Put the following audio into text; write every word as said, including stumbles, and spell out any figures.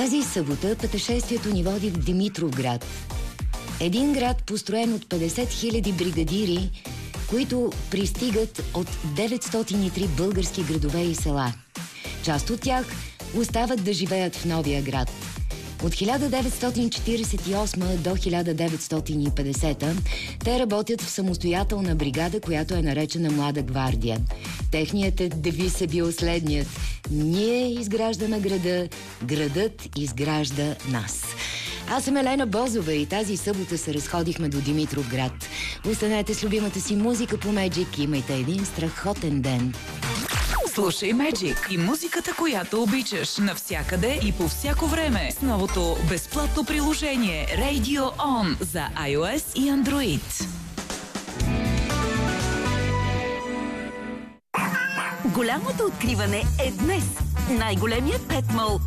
Тази събота пътешествието ни води в Димитровград. Един град, построен от петдесет хиляди бригадири, които пристигат от деветстотин и три български градове и села. Част от тях остават да живеят в новия град. От хиляда деветстотин четиридесет и осма до хиляда деветстотин и петдесета те работят в самостоятелна бригада, която е наречена Млада гвардия. Техният девиз е бил следният: ние изграждаме града, градът изгражда нас. Аз съм Елена Бозова и тази събота се разходихме до Димитровград. Останете с любимата си музика по Magic. Имайте един страхотен ден. Слушай Magic и музиката, която обичаш, навсякъде и по всяко време с новото безплатно приложение Radio On за iOS и Android. Голямото откриване е днес. Най-големият пет мол